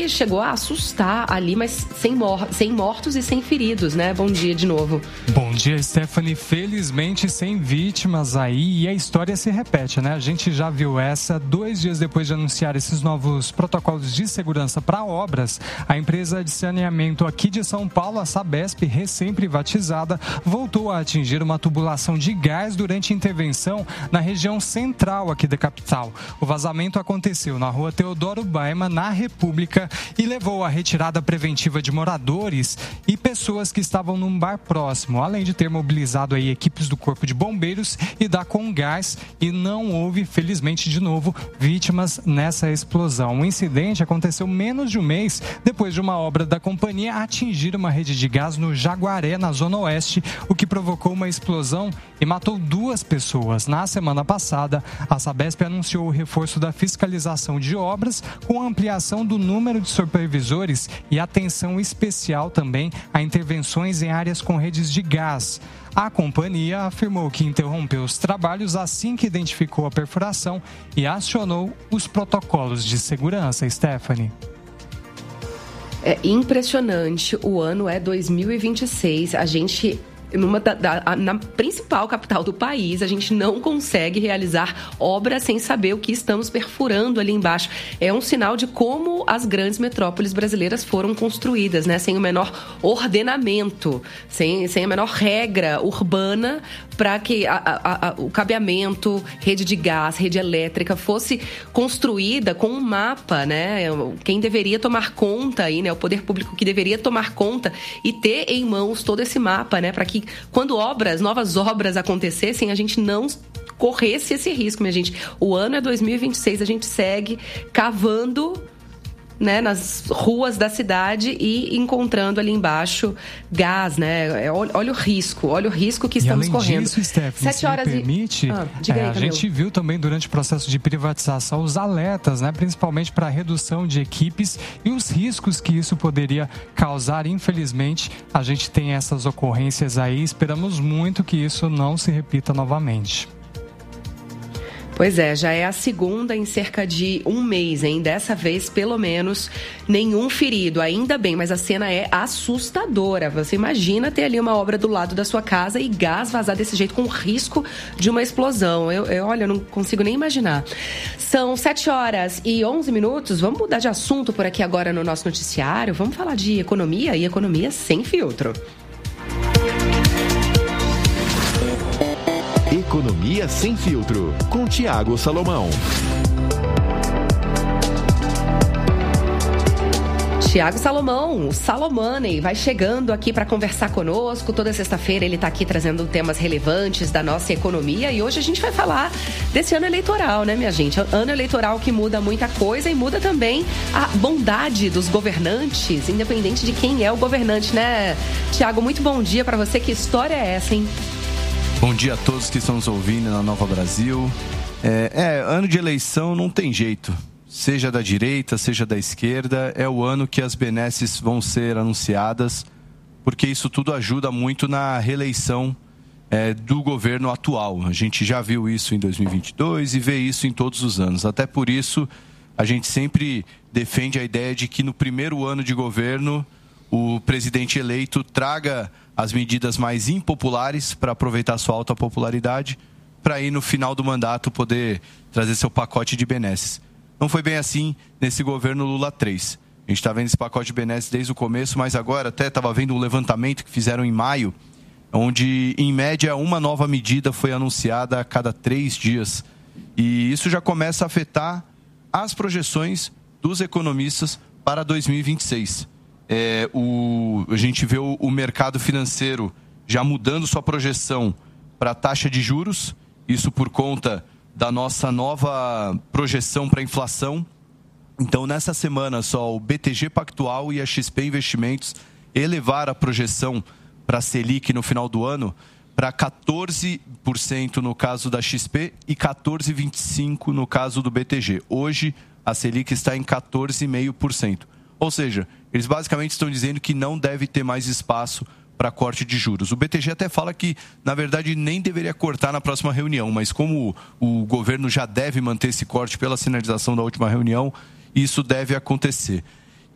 que chegou a assustar ali, mas sem mortos e sem feridos, né? Bom dia de novo. Bom dia, Stephanie. Felizmente sem vítimas aí, e a história se repete, né? A gente já viu essa 2 dias depois de anunciar esses novos protocolos de segurança para obras. A empresa de saneamento aqui de São Paulo, a Sabesp, recém-privatizada, voltou a atingir uma tubulação de gás durante intervenção na região central aqui da capital. O vazamento aconteceu na rua Teodoro Baima, na República, e levou à retirada preventiva de moradores e pessoas que estavam num bar próximo, além de ter mobilizado aí equipes do Corpo de Bombeiros e da Comgás, e não houve, felizmente de novo, vítimas nessa explosão. O incidente aconteceu menos de um mês depois de uma obra da companhia atingir uma rede de gás no Jaguaré, na Zona Oeste, o que provocou uma explosão e matou 2 pessoas. Na semana passada, a Sabesp anunciou o reforço da fiscalização de obras, com a ampliação do número de supervisores e atenção especial também a intervenções em áreas com redes de gás. A companhia afirmou que interrompeu os trabalhos assim que identificou a perfuração e acionou os protocolos de segurança. Stephanie. É impressionante. O ano é 2026. A gente... na principal capital do país, a gente não consegue realizar obras sem saber o que estamos perfurando ali embaixo. É um sinal de como as grandes metrópoles brasileiras foram construídas, né? Sem o menor ordenamento, sem a menor regra urbana para que o cabeamento, rede de gás, rede elétrica fosse construída com um mapa, né? Quem deveria tomar conta aí, né? O poder público que deveria tomar conta e ter em mãos todo esse mapa, né? Para que quando novas obras acontecessem, a gente não corresse esse risco, minha gente. O ano é 2026, a gente segue cavando, né, nas ruas da cidade e encontrando ali embaixo gás, né? Olha o risco que estamos correndo. Disso, Stephanie, 7 horas se me permite, a gente viu também durante o processo de privatização os alertas, né, principalmente para a redução de equipes e os riscos que isso poderia causar. Infelizmente, a gente tem essas ocorrências aí, esperamos muito que isso não se repita novamente. Pois é, já é a segunda em cerca de um mês, hein? Dessa vez, pelo menos, nenhum ferido. Ainda bem, mas a cena é assustadora. Você imagina ter ali uma obra do lado da sua casa e gás vazar desse jeito, com risco de uma explosão. Olha, eu não consigo nem imaginar. São 7 horas e 11 minutos. Vamos mudar de assunto por aqui agora no nosso noticiário. Vamos falar de economia e economia sem filtro. Economia Sem Filtro, com Thiago Salomão. Thiago Salomão, o Salomoney, vai chegando aqui para conversar conosco. Toda sexta-feira ele está aqui trazendo temas relevantes da nossa economia. E hoje a gente vai falar desse ano eleitoral, né, minha gente? Ano eleitoral que muda muita coisa e muda também a bondade dos governantes, independente de quem é o governante, né? Thiago, muito bom dia para você. Que história é essa, hein? Bom dia a todos que estão nos ouvindo na Nova Brasil. Ano de eleição não tem jeito. Seja da direita, seja da esquerda, é o ano que as benesses vão ser anunciadas, porque isso tudo ajuda muito na reeleição do governo atual. A gente já viu isso em 2022 e vê isso em todos os anos. Até por isso, a gente sempre defende a ideia de que no primeiro ano de governo, o presidente eleito traga as medidas mais impopulares para aproveitar sua alta popularidade, para aí no final do mandato poder trazer seu pacote de benesses. Não foi bem assim nesse governo Lula 3. A gente está vendo esse pacote de benesses desde o começo, mas agora até estava vendo um levantamento que fizeram em maio, onde em média uma nova medida foi anunciada a cada 3 dias. E isso já começa a afetar as projeções dos economistas para 2026. A gente vê o mercado financeiro já mudando sua projeção para a taxa de juros, isso por conta da nossa nova projeção para a inflação. Então, nessa semana só, o BTG Pactual e a XP Investimentos elevaram a projeção para a Selic no final do ano para 14% no caso da XP e 14,25% no caso do BTG. Hoje, a Selic está em 14,5%. Ou seja, eles basicamente estão dizendo que não deve ter mais espaço para corte de juros. O BTG até fala que, na verdade, nem deveria cortar na próxima reunião, mas como o governo já deve manter esse corte pela sinalização da última reunião, isso deve acontecer.